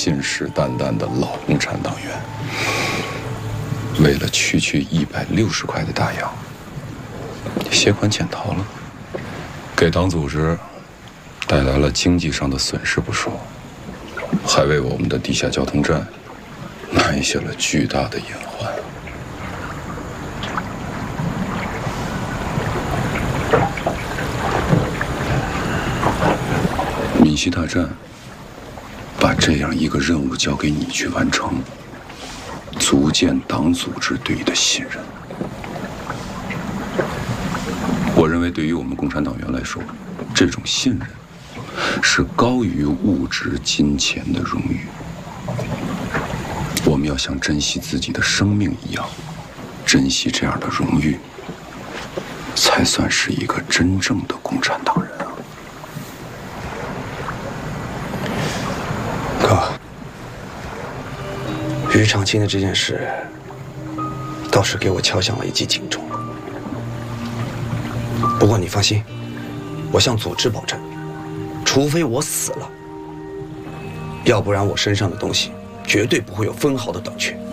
信誓旦旦的老共产党员，为了区160块的大洋，携款潜逃了，给党组织带来了经济上的损失不说，还为我们的地下交通站埋下了巨大的隐患。闽西大战把这样一个任务交给你去完成，足见党组织对你的信任。我认为，对于我们共产党员来说，这种信任是高于物质金钱的荣誉。我们要像珍惜自己的生命一样，珍惜这样的荣誉，才算是一个真正的共产党人啊！ 哥，于长青的这件事，倒是给我敲响了一记警钟。不过你放心，我向组织保证，除非我死了，要不然我身上的东西绝对不会有分毫的短缺。